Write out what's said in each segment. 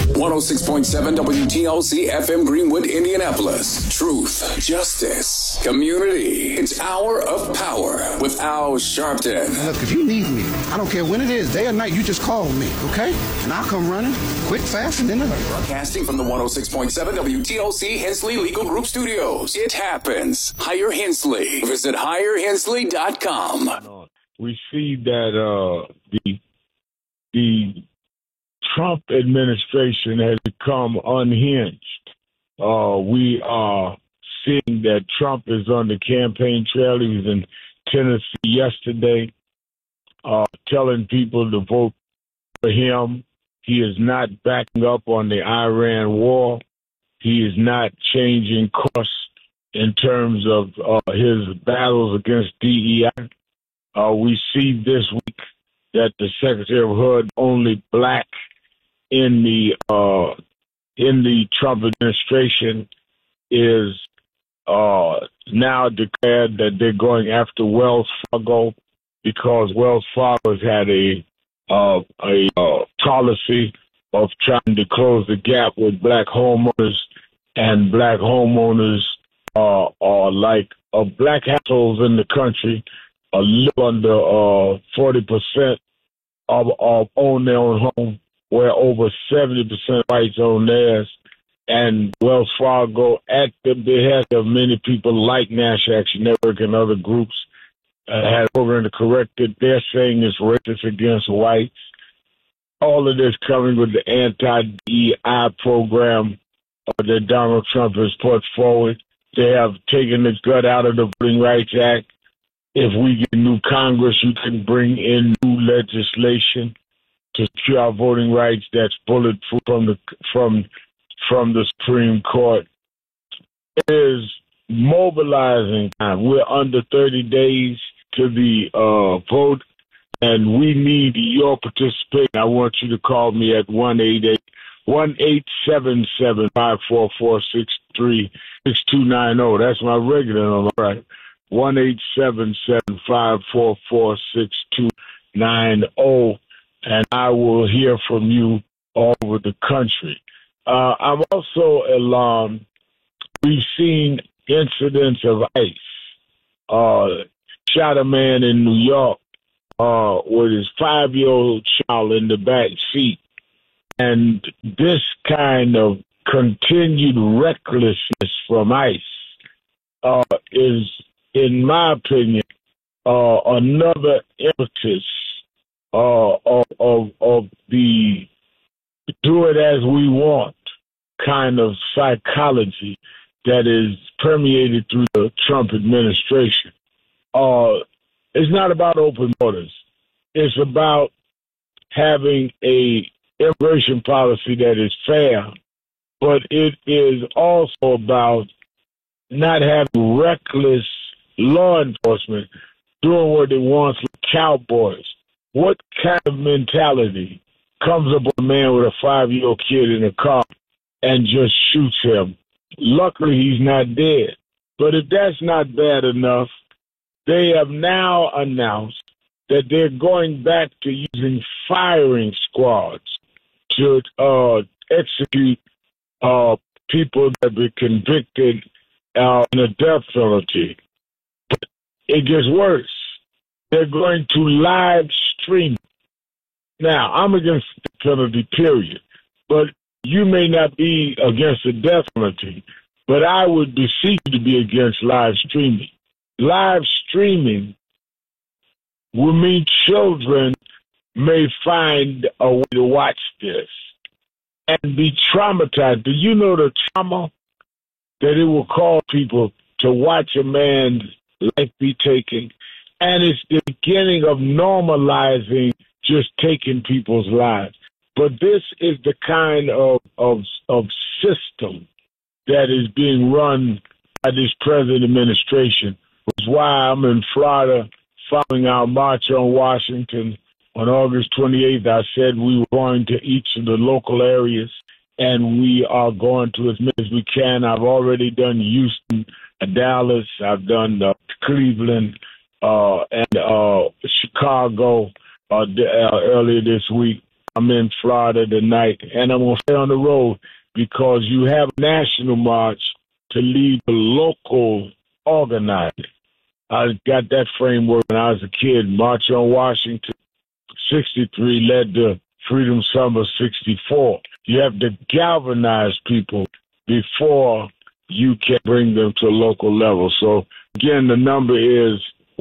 106.7 WTLC FM Greenwood, Indianapolis. Truth, justice, community. It's Hour of Power with Al Sharpton. Now look, if you need me, I don't care when it is, day or night, you just call me, okay? And I'll come running, quick, fast, and in a hurry. Broadcasting from the 106.7 WTLC Hensley Legal Group Studios. It happens. Hire Hensley. Visit hirehensley.com. We see that the Trump administration has become unhinged. We are seeing that Trump is on the campaign trail. He was in Tennessee yesterday telling people to vote for him. He is not backing up on the Iran war. He is not changing course in terms of his battles against DEI. We see this week that the Secretary of HUD, only black in the Trump administration, is now declared that they're going after Wells Fargo because Wells Fargo has had a policy of trying to close the gap with black homeowners, and black homeowners are like black households in the country live under 40% of own their own home, where over 70% whites own theirs. And Wells Fargo, at the behest of many people like National Action Network and other groups, had a program to correct it. They're saying it's racist against whites. All of this coming with the anti-DEI program that Donald Trump has put forward. They have taken the gut out of the Voting Rights Act. If we get new Congress, you can bring in new legislation to secure our voting rights that's bulletproof from the Supreme Court. It is mobilizing time. We're under 30 days to the vote, and we need your participation. I want you to call me at 1-877-544-6290. That's my regular number, right? 1-877-544-6290, and I will hear from you all over the country. I'm also alarmed. We've seen incidents of ICE. Shot a man in New York with his 5-year-old child in the back seat. And this kind of continued recklessness from ICE is, in my opinion, another impetus of the do it as we want kind of psychology that is permeated through the Trump administration. It's not about open borders. It's about having a immigration policy that is fair, but it is also about not having reckless law enforcement doing what they want like cowboys. What kind of mentality comes up with a man with a 5-year-old kid in a car and just shoots him? Luckily, he's not dead. But if that's not bad enough, they have now announced that they're going back to using firing squads to execute people that have been convicted in a death penalty. But it gets worse. They're going to live stream. Now, I'm against the penalty, period. But you may not be against the death penalty, but I would beseech you to be against live streaming. Live streaming will mean children may find a way to watch this and be traumatized. Do you know the trauma that it will cause people to watch a man's life be taken? And it's the beginning of normalizing just taking people's lives. But this is the kind of system that is being run by this present administration, which is why I'm in Florida following our march on Washington on August 28th. I said we were going to each of the local areas, and we are going to as many as we can. I've already done Houston, Dallas, I've done Cleveland, and Chicago earlier this week. I'm in Florida tonight, and I'm going to stay on the road because you have a national march to lead the local organizing. I got that framework when I was a kid. March on Washington, 63 led to Freedom Summer 64. You have to galvanize people before you can bring them to a local level. So, again, the number is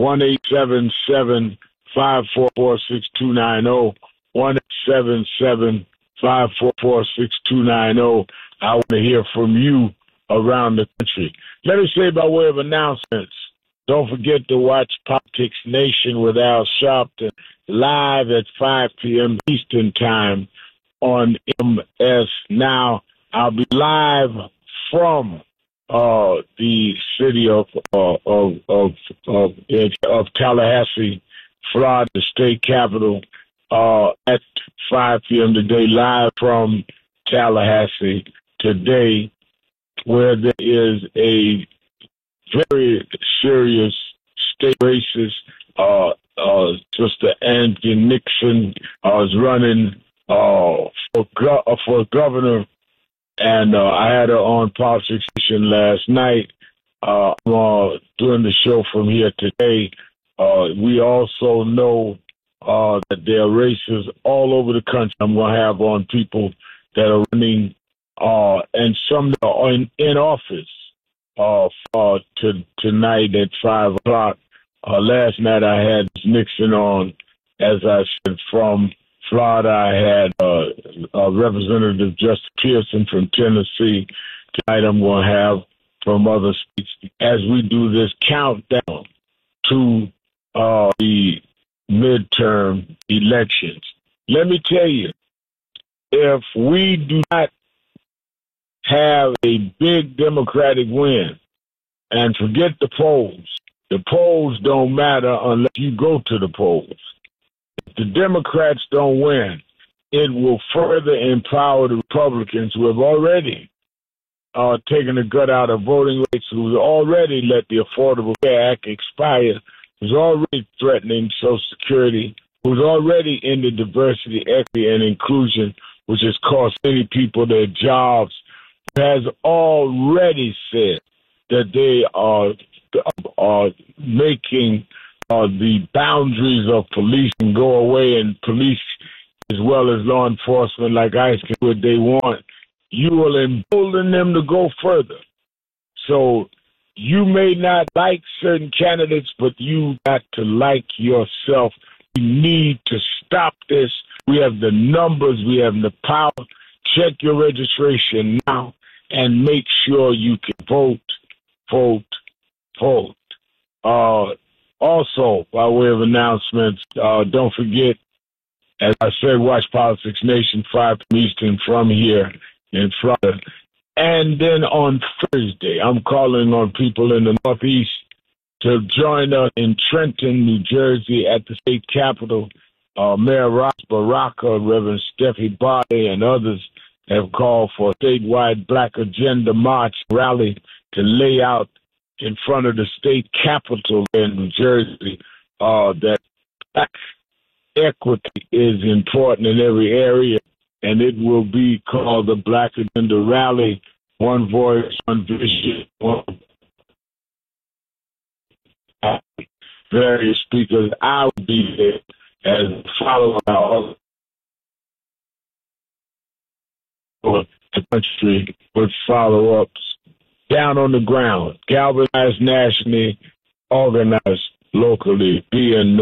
1-877-544-6290, 1-877-544-6290. I want to hear from you around the country. Let me say by way of announcements, don't forget to watch Politics Nation with Al Sharpton live at 5 p.m. Eastern Time on MS Now. I'll be live from the city of Tallahassee, Florida, the state capital, at 5 p.m. today, live from Tallahassee today, where there is a very serious state racist. Sister Angie Nixon is running for governor, and I had her on Politics Nation last night. I'm doing the show from here today. We also know that there are races all over the country. I'm going to have on people that are running, and some that are in office tonight at 5 o'clock. Last night I had Nixon on, as I said, from Florida. I had Representative Justin Pearson from Tennessee. Tonight I'm going to have from other states as we do this countdown to the midterm elections. Let me tell you, if we do not have a big Democratic win, and forget the polls don't matter unless you go to the polls. If the Democrats don't win, it will further empower the Republicans who have already taken the gut out of voting rights, who have already let the Affordable Care Act expire, who's already threatening Social Security, who's already ended diversity, equity, and inclusion, which has cost many people their jobs, has already said that they are making the boundaries of policing go away, and police as well as law enforcement like ICE can do what they want. You will embolden them to go further. So you may not like certain candidates, but you got to like yourself. We need to stop this. We have the numbers. We have the power. Check your registration now and make sure you can vote. Also, by way of announcements, don't forget, as I said, watch Politics Nation 5 p.m. Eastern from here in Florida. And then on Thursday, I'm calling on people in the Northeast to join us in Trenton, New Jersey at the state capitol. Mayor Ras Baraka, Reverend Steffi Barley, and others have called for a statewide Black Agenda March rally to lay out in front of the state capitol in New Jersey that Black equity is important in every area, and it will be called the Black Agenda Rally. One voice, one vision, one various speakers. I will be there as a follower of the country with follow-ups down on the ground, galvanized nationally, organized locally, be in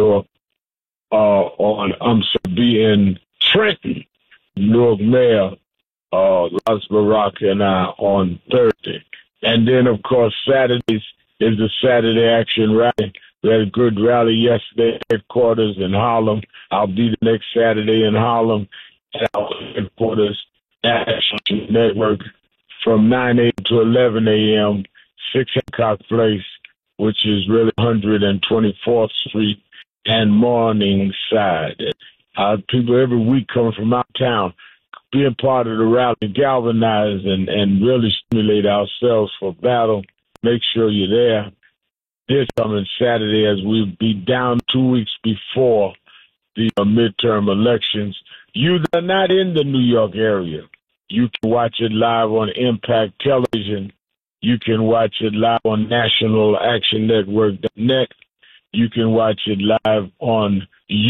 Trenton, Newark Mayor Ras Baraka and I on Thursday. And then, of course, Saturdays is the Saturday Action Rally. We had a good rally yesterday at headquarters in Harlem. I'll be the next Saturday in Harlem at our headquarters Action Network from 9 a.m. to 11 a.m., 6 Hancock Place, which is really 124th Street and Morningside. People every week coming from out of town, being part of the rally, galvanize and really stimulate ourselves for battle. Make sure you're there. This coming Saturday, as we'll be down 2 weeks before the midterm elections. You that are not in the New York area, you can watch it live on Impact Television. You can watch it live on nationalactionnetwork.net. You can watch it live on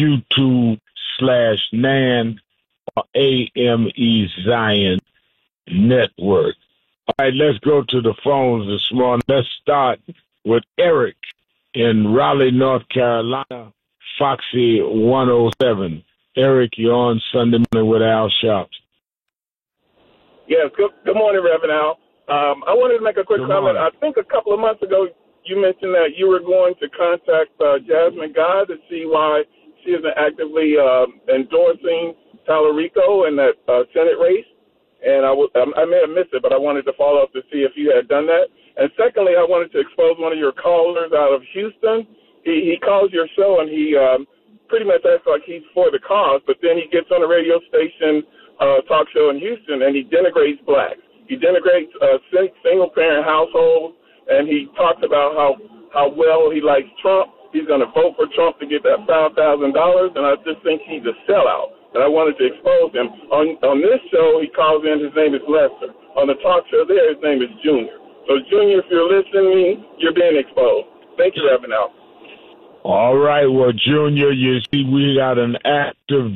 YouTube/NAN or AME Zion Network. All right, let's go to the phones this morning. Let's start with Eric in Raleigh, North Carolina, Foxy 107. Eric, you're on Sunday Morning with Al Sharpton. Yes, good morning, Reverend Al. I wanted to make a quick comment. I think a couple of months ago you mentioned that you were going to contact Jasmine Guy to see why she isn't actively endorsing Tallarico in that Senate race. And I may have missed it, but I wanted to follow up to see if you had done that. And secondly, I wanted to expose one of your callers out of Houston. He calls your show, and he pretty much acts like he's for the cause, but then he gets on a radio station talk show in Houston, and he denigrates blacks. He denigrates single-parent households, and he talks about how well he likes Trump. He's going to vote for Trump to get that $5,000, and I just think he's a sellout. And I wanted to expose him. On this show, he calls in, his name is Lester. On the talk show there, his name is Junior. So, Junior, if you're listening, you're being exposed. Thank you, Reverend Al. All right. Well, Junior, you see, we got an active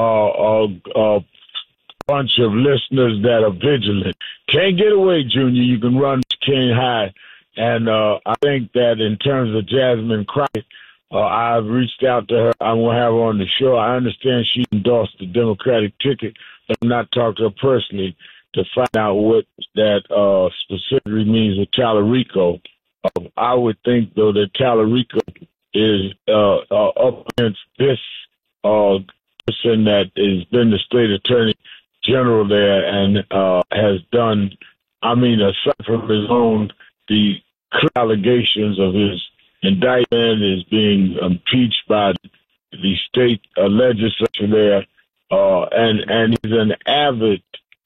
bunch of listeners that are vigilant. Can't get away, Junior. You can run, can't hide. And I think that in terms of Jasmine Christ, I've reached out to her. I will have her on the show. I understand she endorsed the Democratic ticket, but I'm not talking to her personally to find out what that specifically means with Tallarico. I would think, though, that Tallarico is up against this person that has been the state attorney general there and has done, aside from his own, the allegations of his indictment is being impeached by the state legislature there, and he's an avid,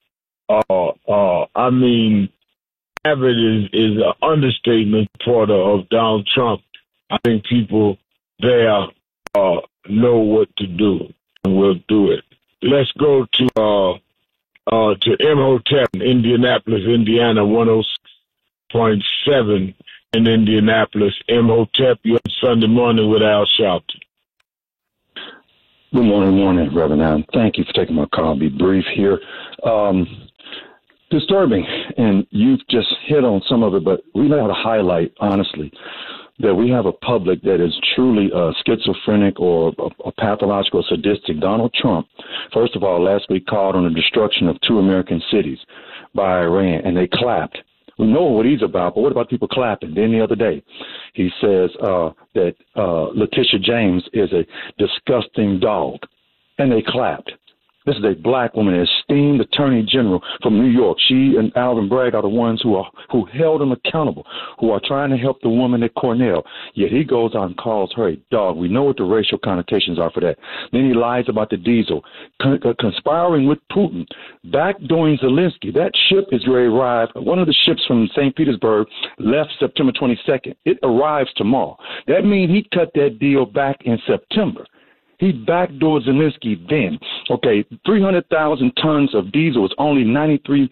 avid is an understatement supporter of Donald Trump. I think people there know what to do and will do it. Let's go to Imhotep in Indianapolis, Indiana, 106.7 in Indianapolis. Imhotep, you're on Sunday Morning with Al Sharpton. Good morning, Reverend Al. Thank you for taking my call. I'll be brief here. Disturbing, and you've just hit on some of it, but we know how to highlight, honestly, that we have a public that is truly schizophrenic or a pathological sadistic. Donald Trump, first of all, last week called on the destruction of 2 American cities by Iran, and they clapped. We know what he's about, but what about people clapping? Then the other day, he says that Letitia James is a disgusting dog, and they clapped. This is a black woman, an esteemed attorney general from New York. She and Alvin Bragg are the ones who held him accountable, who are trying to help the woman at Cornell. Yet he goes out and calls her a dog. We know what the racial connotations are for that. Then he lies about the diesel, conspiring with Putin, backdooring Zelensky. That ship is ready to arrive. One of the ships from St. Petersburg left September 22nd. It arrives tomorrow. That means he cut that deal back in September. He backdoored Zelensky then. Okay, 300,000 tons of diesel is only 93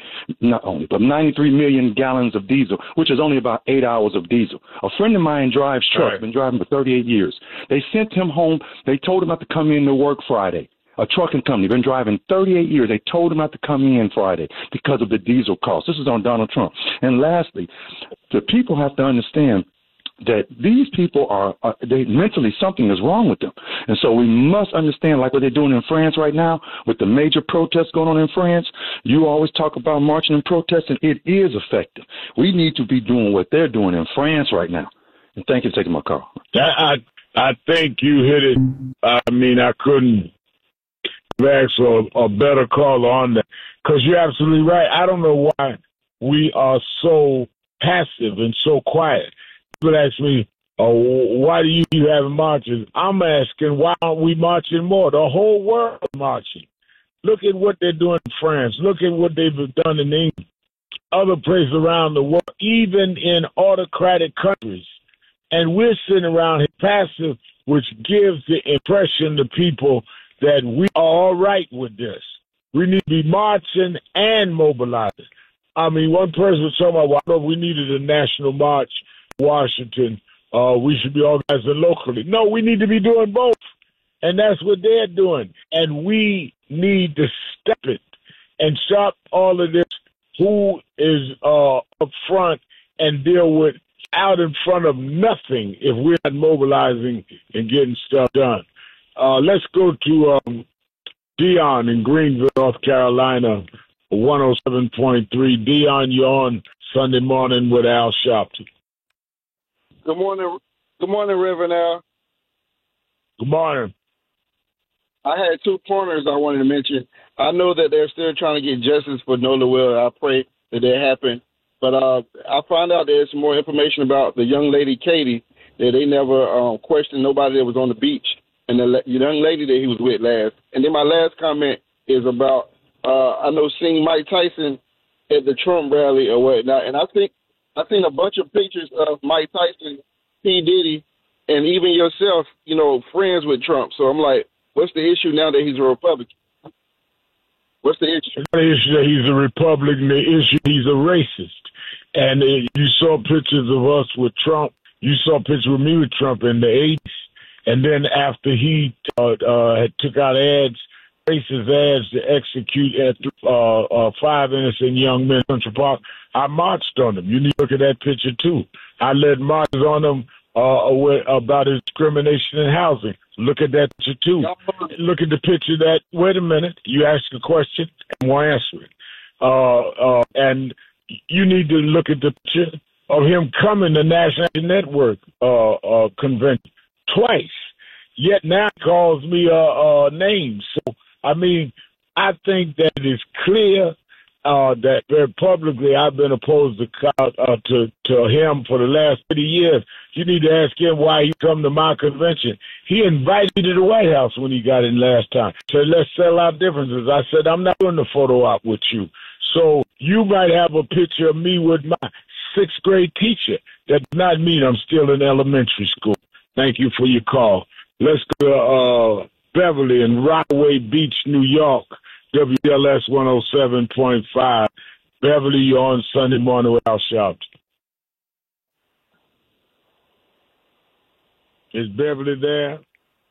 million gallons of diesel, which is only about 8 hours of diesel. A friend of mine drives trucks, been driving for 38 years. They sent him home. They told him not to come in to work Friday. A trucking company, been driving 38 years. They told him not to come in Friday because of the diesel cost. This is on Donald Trump. And lastly, the people have to understand that these people they mentally something is wrong with them. And so we must understand, like what they're doing in France right now with the major protests going on in France. You always talk about marching and protesting. It is effective. We need to be doing what they're doing in France right now. And thank you for taking my call. I think you hit it. I couldn't ask for a better caller on that, because you're absolutely right. I don't know why we are so passive and so quiet. People ask me, why do you have marches? I'm asking, why aren't we marching more? The whole world is marching. Look at what they're doing in France. Look at what they've done in England, other places around the world, even in autocratic countries. And we're sitting around here passive which gives the impression to people that we are all right with this. We need to be marching and mobilizing. I mean, one person was talking about, well, we needed a national march in Washington. We should be organizing locally. No, we need to be doing both. And that's what they're doing. And we need to step it and stop all of this. Who is up front and deal with out in front of nothing if we're not mobilizing and getting stuff done. Let's go to Dion in Greenville, North Carolina, 107.3. Dion, you're on Sunday morning with Al Sharpton. Good morning. Good morning, Reverend Al. Good morning. I had 2 pointers I wanted to mention. I know that they're still trying to get justice for Nola Will. I pray that happen. But I found out there's some more information about the young lady, Katie, that they never questioned nobody that was on the beach, and the young lady that he was with last. And then my last comment is about, I know seeing Mike Tyson at the Trump rally or whatnot, and I've seen a bunch of pictures of Mike Tyson, P. Diddy, and even yourself, friends with Trump. So I'm like, what's the issue now that he's a Republican? What's the issue? The issue that he's a Republican. The issue he's a racist. And you saw pictures of us with Trump. You saw pictures with me with Trump in the 80s. And then after he had took out ads, racist ads to execute 5 innocent young men in Central Park, I marched on them. You need to look at that picture, too. I led marches on them about his discrimination in housing. Look at that picture, too. Look at the picture that, wait a minute, you asked a question, and we'll answer it. And you need to look at the picture of him coming to National Network convention twice. Yet now he calls me names. So, I mean, I think that it is clear that very publicly I've been opposed to him for the last 30 years. You need to ask him why he come to my convention. He invited me to the White House when he got in last time. Said, let's settle our differences. I said, I'm not doing the photo op with you. So you might have a picture of me with my 6th grade teacher. That does not mean I'm still in elementary school. Thank you for your call. Let's go to Beverly in Rockaway Beach, New York, WLS 107.5. Beverly, you're on Sunday morning with Al Sharpton. Is Beverly there?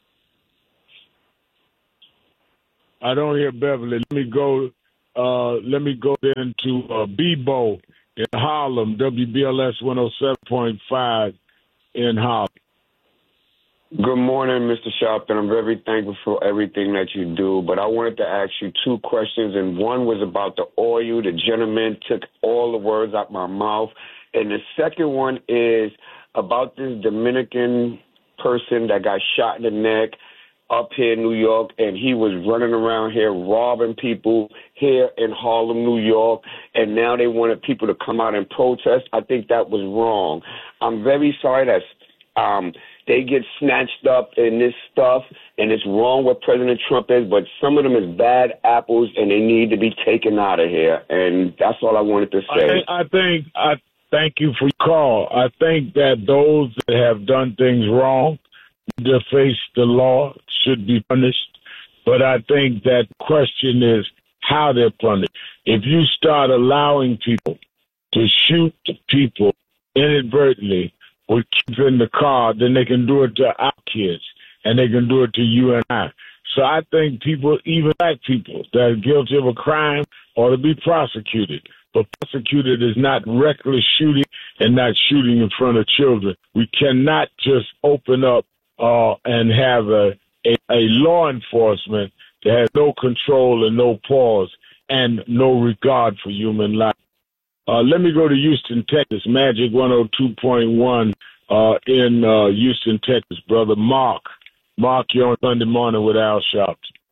I don't hear Beverly. Let me go then to Bebo in Harlem, WBLS 107.5 in Harlem. Good morning, Mr. Sharpton. I'm very thankful for everything that you do, but I wanted to ask you 2 questions, and one was about the oil. The gentleman took all the words out my mouth, and the second one is about this Dominican person that got shot in the neck up here in New York, and he was running around here robbing people here in Harlem, New York, and now they wanted people to come out and protest. I think that was wrong. I'm very sorry that they get snatched up in this stuff, and it's wrong what President Trump is, but some of them is bad apples, and they need to be taken out of here, and that's all I wanted to say. I thank you for your call. I think that those that have done things wrong to face the law should be punished, but I think that the question is how they're punished. If you start allowing people to shoot people inadvertently with kids in the car, then they can do it to our kids, and they can do it to you and I. So I think people, even black people that are guilty of a crime, ought to be prosecuted. But prosecuted is not reckless shooting and not shooting in front of children. We cannot just open up and have a law enforcement that has no control and no pause and no regard for human life. Let me go to Houston, Texas. Magic 102.1 in Houston, Texas. Brother Mark. Mark, you're on Sunday morning with Al Sharpton.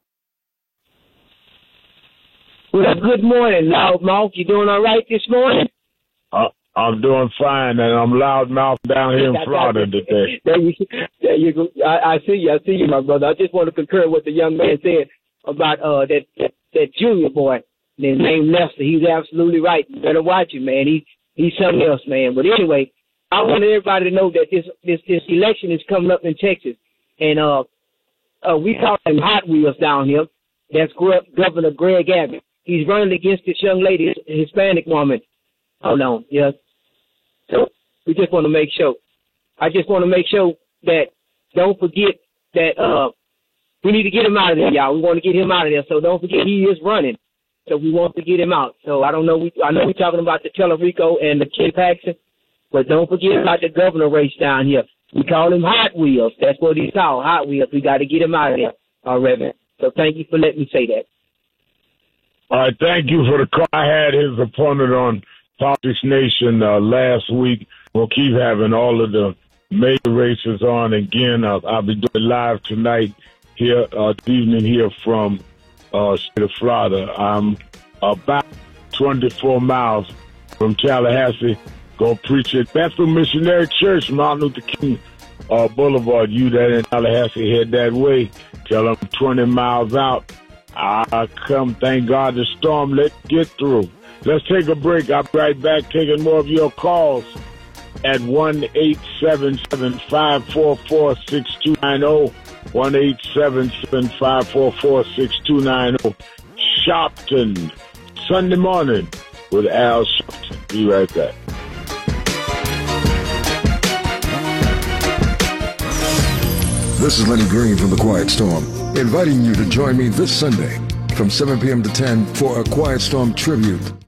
Well, good morning, Loudmouth. You doing all right this morning? I'm doing fine, and I'm loudmouth down here in Florida today. There you go. I see you, my brother. I just want to concur with the young man said about that junior boy. His name Lester. He's absolutely right. You better watch him, man. He's something else, man. But anyway, I want everybody to know that this election is coming up in Texas, and we call him Hot Wheels down here. That's Governor Greg Abbott. He's running against this young lady, Hispanic woman. Hold on, yes. So we just want to make sure. I just want to make sure that don't forget that we need to get him out of there, y'all. We want to get him out of there. So don't forget he is running. So we want to get him out. So I don't know. I know we're talking about the Tellerico and the Ken Paxton, but don't forget about the governor race down here. We call him Hot Wheels. That's what he's called, Hot Wheels. We got to get him out of there, Reverend. So thank you for letting me say that. All right, thank you for the call. I had his opponent on Politics Nation last week. We'll keep having all of the major races on again. I'll be doing live tonight here this evening here from state of Florida. I'm about 24 miles from Tallahassee. Go preach at Bethel Missionary Church, Martin Luther King Boulevard. You that in Tallahassee, head that way. Tell them 20 miles out. I come, thank God, the storm. Let's get through. Let's take a break. I'll be right back taking more of your calls at 1-877-544-6290. 1-877-544-6290. Sharpton, Sunday morning with Al Sharpton. Be right back. This is Lenny Green from The Quiet Storm, inviting you to join me this Sunday from 7 p.m. to 10 for a Quiet Storm tribute